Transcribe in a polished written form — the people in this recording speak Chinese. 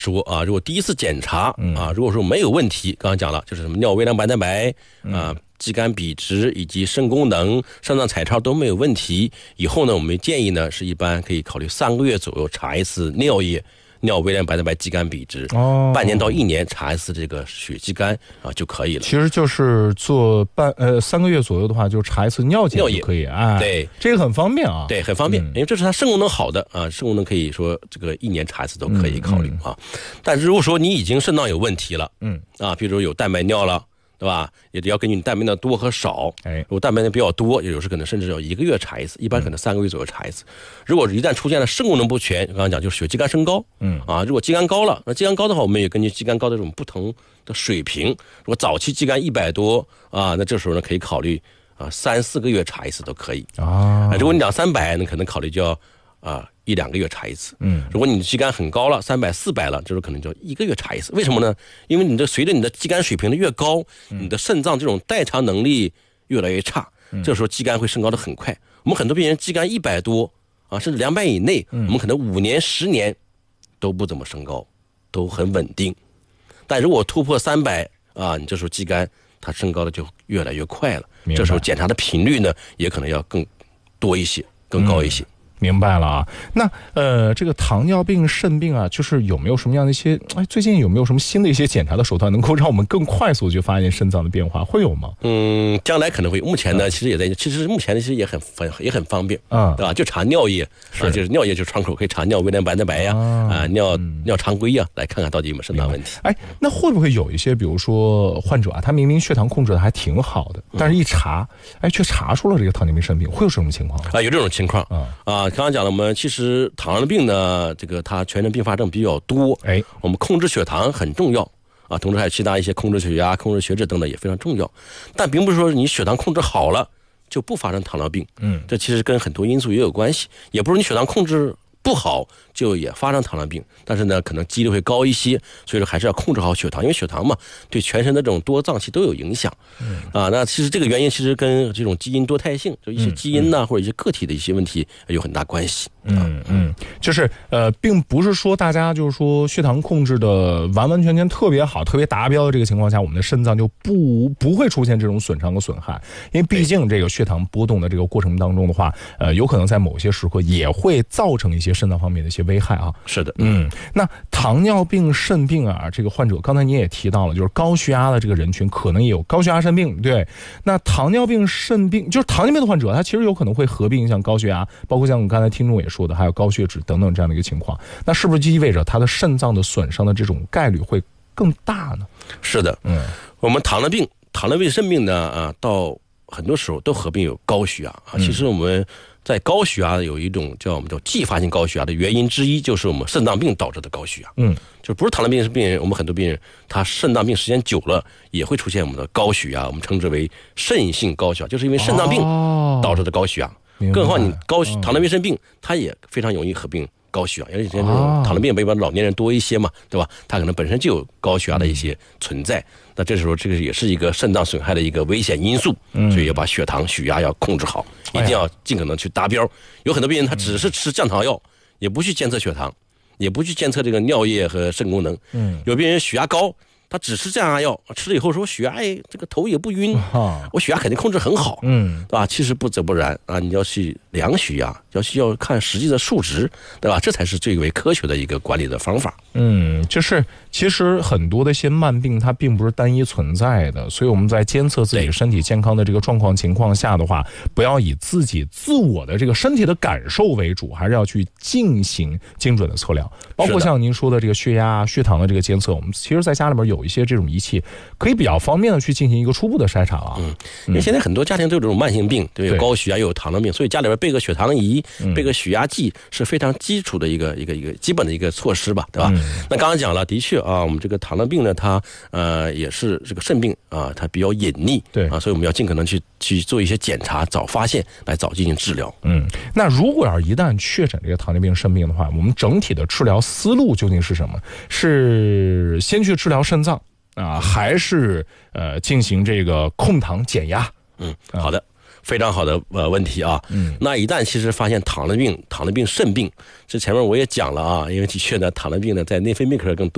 说啊，如果第一次检查啊，如果说没有问题，刚刚讲了，就是什么尿微量白蛋白啊、肌酐比值以及肾功能、肾脏彩超都没有问题，以后呢，我们建议呢是一般可以考虑3个月左右查一次尿液。尿微量白蛋白肌酐比值，半年到1年查一次这个血肌酐啊就可以了。 其实就是做3个月左右的话，就查一次尿检就可以。哎， 对， 这个很方便啊。 对，很方便，因为这是它肾功能好的啊，肾功能可以说这个1年查一次都可以考虑啊。但是如果说你已经肾脏有问题了，比如有蛋白尿了。对吧？也要根据你蛋白尿多和少。如果蛋白尿比较多，有时可能甚至要1个月查一次，一般可能3个月左右查一次。如果一旦出现了肾功能不全，刚刚讲就是血肌酐升高，如果肌酐高了，那肌酐高的话，我们也根据肌酐高的这种不同的水平，如果早期肌酐100多啊，那这时候呢可以考虑3、4个月查一次都可以啊。如果你200、300，那可能考虑就要1、2个月查一次。如果你的肌酐很高了，300、400了，这时候可能就1个月查一次。为什么呢？因为你随着你的肌酐水平的越高，你的肾脏这种代偿能力越来越差，这时候肌酐会升高的很快。我们很多病人肌酐100多啊，甚至200以内，我们可能5年、10年都不怎么升高，都很稳定。但如果突破300啊，你这时候肌酐它升高的就越来越快了。这时候检查的频率呢，也可能要更多一些，更高一些。 明白了啊。那这个糖尿病、肾病啊，就是有没有什么样的一些最近有没有什么新的一些检查的手段，能够让我们更快速去发现肾脏的变化？会有吗？将来可能会。目前呢，其实目前其实也很方便对吧？就查尿液就是尿液就是窗口，可以查尿微量白蛋白呀尿常规呀，来看看到底有没有肾脏问题。 那会不会有一些，比如说患者他明明血糖控制的还挺好的，但是一查却查出了这个糖尿病、肾病，会有什么情况有这种情况刚刚讲了，我们其实糖尿病呢，这个它全身并发症比较多。我们控制血糖很重要同时还有其他一些控制血压、控制血脂等等也非常重要。但并不是说你血糖控制好了就不发生糖尿病。这其实跟很多因素也有关系，也不是你血糖控制不好就也发生糖尿病，但是呢可能几率会高一些，所以说还是要控制好血糖，因为血糖嘛对全身的这种多脏器都有影响那其实这个原因其实跟这种基因多态性，就一些基因或者一些个体的一些问题有很大关系。 就是并不是说大家就是说血糖控制的完完全全特别好、特别达标的这个情况下，我们的肾脏就不会出现这种损伤和损害，因为毕竟这个血糖波动的这个过程当中的话，有可能在某些时刻也会造成一些肾脏方面的一些危害啊。 是的， 那糖尿病、肾病啊，这个患者刚才你也提到了，就是高血压的这个人群可能也有高血压、肾病，对。那糖尿病、肾病，就是糖尿病的患者，他其实有可能会合并像高血压，包括像我们刚才听众也说的，还有高血脂等等这样的一个情况。那是不是就意味着他的肾脏的损伤的这种概率会更大呢？ 是的，我们糖尿病、肾病呢到很多时候都合并有高血压其实我们在高血压有一种我们叫继发性高血压的原因之一，就是我们肾脏病导致的高血压。就不是糖尿病病人，我们很多病人他肾脏病时间久了也会出现我们的高血压，我们称之为肾性高血压，就是因为肾脏病导致的高血压。更何况你糖尿病、肾病，它也非常容易合并高血压，因为这种糖尿病一般老年人多一些嘛，对吧？他可能本身就有高血压的一些存在，那这时候这个也是一个肾脏损害的一个危险因素，所以要把血压要控制好，一定要尽可能去达标。有很多病人他只是吃降糖药，也不去监测血糖，也不去监测这个尿液和肾功能。有病人血压高，他只吃降压药，吃了以后说血压这个头也不晕，我血压肯定控制很好，对吧？其实不则不然你要去量血压，要看实际的数值，对吧？这才是最为科学的一个管理的方法。 就是其实很多的一些慢病它并不是单一存在的，所以我们在监测自己身体健康的这个状况情况下的话，不要以自我的这个身体的感受为主，还是要去进行精准的测量，包括像您说的这个血压、血糖的这个监测，我们其实在家里面有一些这种仪器，可以比较方便的去进行一个初步的筛查了。 因为现在很多家庭都有这种慢性病，对，有高血压又有糖尿病，所以家里边备个血糖仪、备个血压计是非常基础的一个基本的一个措施吧，对吧？那刚刚讲了，的确我们这个糖尿病呢，它也是这个肾病它比较隐匿， 对所以我们要尽可能去做一些检查，早发现，来早进行治疗。 那如果要一旦确诊这个糖尿病、肾病的话，我们整体的治疗思路究竟是什么？是先去治疗肾脏还是进行这个控糖减压？ 好的。非常好的问题那一旦其实发现糖尿病、肾病，这前面我也讲了因为的确呢，糖尿病呢在内分泌科更多。